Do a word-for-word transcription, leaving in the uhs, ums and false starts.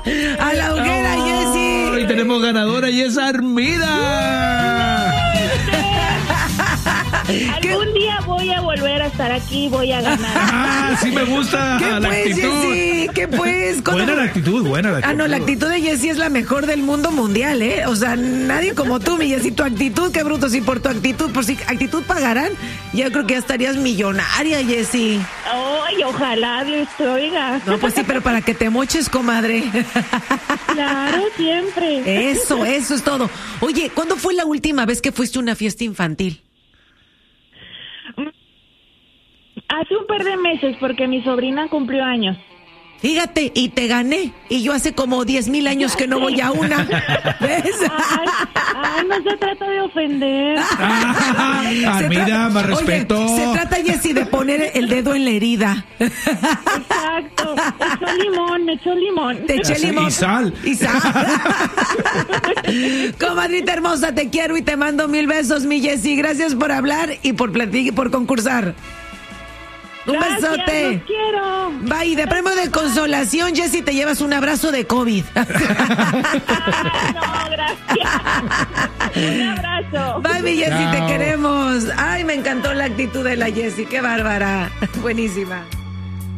A la hoguera, oh, Jessy. Hoy tenemos ganadora y es Armida. Algún día voy a volver a estar aquí, voy a ganar. Ah, sí me gusta ¿Qué la pues, actitud. Jessy? ¿Qué pues? Buena la actitud, buena la actitud. Ah, no, la actitud de Jessy es la mejor del mundo mundial, ¿eh? O sea, nadie como tú, mi Jessy. Tu actitud, qué bruto. Si por tu actitud, por si actitud pagaran, yo creo que ya estarías millonaria, Jessy. Ay, ojalá Dios te oiga. No, pues sí, pero para que te moches, comadre. Claro, siempre. Eso, eso es todo. Oye, ¿cuándo fue la última vez que fuiste a una fiesta infantil? Hace un par de meses, porque mi sobrina cumplió años. Fíjate, y te gané. Y yo hace como diez mil años que no voy a una. ¿Ves? Ay, ay, no se trata de ofender. Ah, Armida, más respeto. Oye, se trata, Jessy, de poner el dedo en la herida. Exacto. Echó limón, me echó limón. Te eché limón. Y sal. Y sal. Comadrita hermosa, te quiero y te mando mil besos, mi Jessy. Gracias por hablar y por platicar y por concursar. Un Gracias, besote. los quiero. Bye. Y de premio de consolación, Jessy, te llevas un abrazo de COVID. Ay, no, gracias. Un abrazo. Bye, mi Jessy, Chao. te queremos. Ay, me encantó la actitud de la Jessy. Qué bárbara. Buenísima.